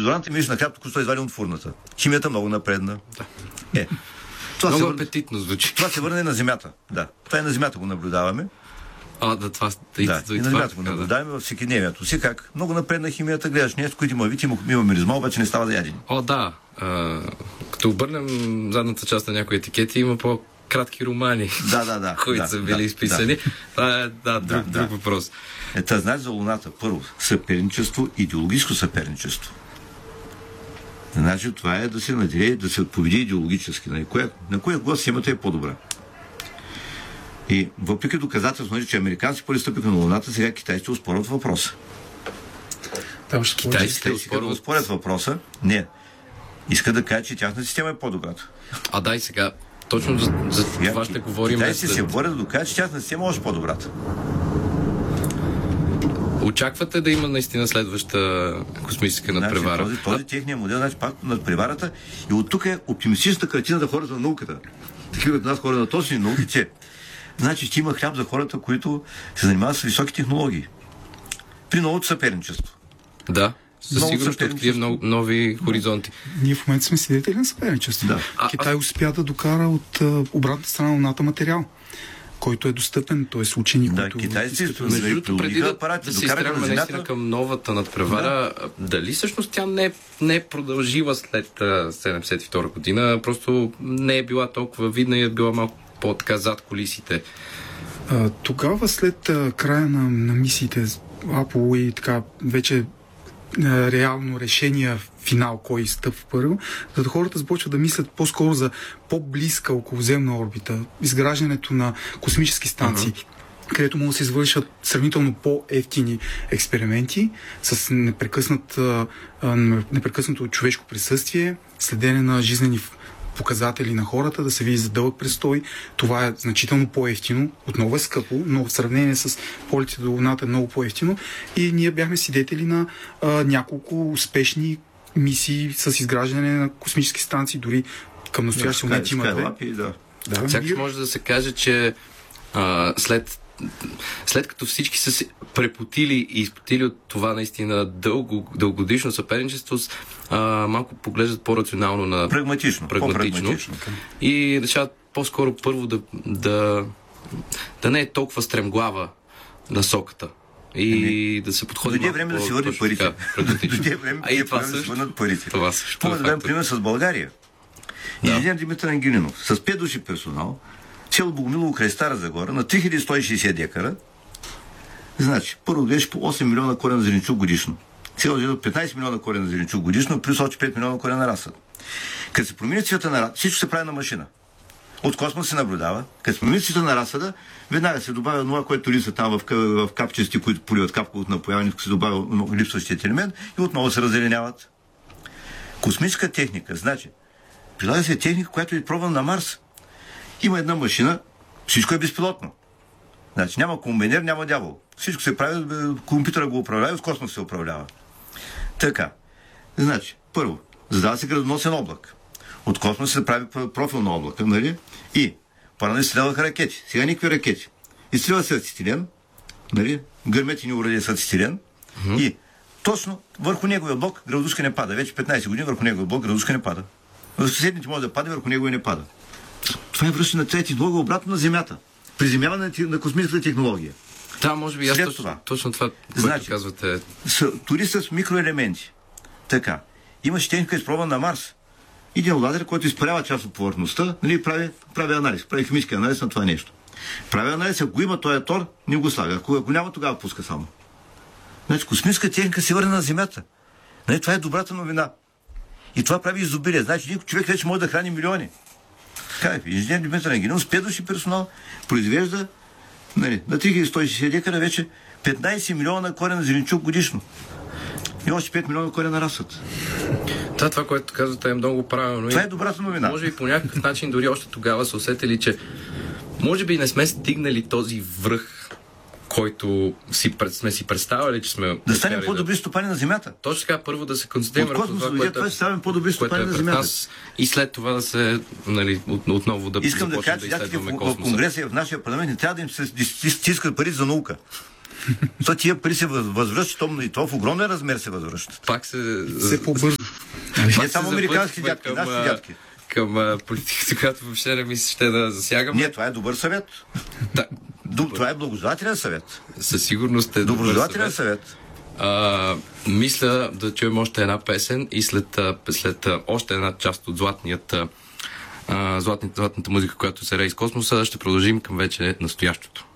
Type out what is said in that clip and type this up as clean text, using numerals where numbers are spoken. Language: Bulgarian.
дезодорант и мириш на хляб, току-що изваден от фурната. Химията много напредна. Да. Много апетитно звучи. Това се върне на Земята. Да. Това и на Земята го наблюдаваме. И на Земята го наблюдаваме във всекидневието си. Как много напредна химията, гледаш нещо, които има вид, има миризма, обаче не става за ядене. Като обърнем задната част на някои етикети, има по-кратки романи, които са били изписани. Това е друг въпрос. Това значи за Луната. Първо, съперничество, идеологическо съперничество. Значи това е да се надирее, да се поведе идеологически. На коя глас схемата е по-добра. И въпреки доказателство, че американци пристъпиха на Луната, сега китайците оспорват въпроса. Китайците оспорят въпроса. Не. Иска да кажа, че тяхната система е по-добрата. И сега точно за това ще говорим. Китайците се борят да докажат, че тяхната система е още по-добрата. Очаквате да има наистина следваща космическа надпревара? Този техния модел, пак надпреварата, и от тук е оптимистичната картина за хората на науката. Такива от нас хора на точни науки, че ще има хляб за хората, които се занимават с високи технологии. При новото съперничество. Да, със сигурност ще открие нови хоризонти. Ние в момента сме свидетели на съперничество. Да. Китай успя да докара от обратната страна на Луната материал, който е достъпен, т.е. учени, които... Китайците, между другото, преди да се изтръгваме наистина към новата надпревара, дали всъщност тя не е продължила след 1972 година, просто не е била толкова видна и е била малко по-така зад колисите? Тогава, след края на мисиите Аполо и така вече реално решения финал, кой стъпва първо, за да хората започват да мислят по-скоро за по-близка околоземна орбита, изграждането на космически станции, където могат да се извършат сравнително по-евтини експерименти с непрекъснато човешко присъствие, следене на жизнени показатели на хората, да се види за дълъг престой. Това е значително по-евтино, отново е скъпо, но в сравнение с полетите до Луната е много по-евтино и ние бяхме свидетели на няколко успешни мисии с изграждане на космически станции, дори към настоящия момент има две. Сега може да се каже, че след като всички са се препотили и изпотили от това наистина дългогодишно съперничество, малко поглеждат по-рационално на... Прагматично. И решават по-скоро първо да не е толкова стремглава насоката. И да се подходи малко време да си върне парите. Дойде време да се върнат парите. Това също да дадем пример с България. Инженер Димитър Ангелинов с 5 души персонал, село Богомилово край Стара Загора, на 3160 декара, първо гледаш по 8 милиона корена зеленчук годишно. Цяло 15 милиона корена зеленчук годишно, плюс още 5 милиона корена разсъд. Като се промени цвета на разсъда, всичко се прави на машина. От космос се наблюдава. Като се промени цвета на разсъда, веднага се добавя това, което липсва там в капчести, които поливат капка от напояване, се добавя липсващият елемент и отново се раззеленяват. Космическа техника, прилага се техника, която е пробвана на Марс. Има една машина, всичко е безпилотно. Няма комбайнер, няма дявол. Всичко се прави, компютъра го управлява и от космос се управлява. Така. Първо, задава се градоносен облак. От космос се прави профил на облака, И паралелно изстрелваха ракети. Сега никакви ракети. Изстрелва се ацетилен, гърмети ни уради с ацетилен и точно върху неговия блок градушка не пада. Вече 15 години върху неговия блок градушка не пада. В съседните може да пада, върху него и не пада. Това е връщане на трети технология обратно на Земята. Приземяване на космическа технология. Да, може би точно това, което казвате. Дори с микроелементи. Така. Имаше техника изпробвана на Марс. Един ладер, който изпарява част от повърхността, прави анализ, прави химически анализ на това нещо. Прави анализ, ако го има този тор, не го слага. Ако няма, тогава пуска само. Космическа техника се върне на Земята. Това е добрата новина. И това прави изобилие. Човек вече може да храни милиони. Инженер Димитър Ангелинов с 5 души персонал произвежда на 3160 декара вече 15 милиона корена зеленчук годишно. И още 5 милиона корена разсъд. Това, което казвате, е много правилно. Това е добрата новина. Може би по някакъв начин дори още тогава са усетили, че може би не сме стигнали този връх, който сме си представили, че сме... Да станем по-добри стопани на Земята. Точно така, първо да се концентрираме върху това, което ставаме по-добри стопани на Земята. И след това да се, отново да започнем да изследваме космоса. В Конгреса и в нашия парламент не трябва да им се стискат пари за наука. То тия пари се възвръщат, и то в огромен размер се възвръщат. Пак се... Все по-бързо. Не само американски дядки, нашите дядки. Към политиката, която въобще не ми се ще да засягаме. Не, това е добър съвет. Това е благожелателен съвет. Със сигурност е доброжелателен съвет. Мисля да чуем още една песен и след още една част от златната музика, която се рее из космоса, ще продължим към вече настоящото.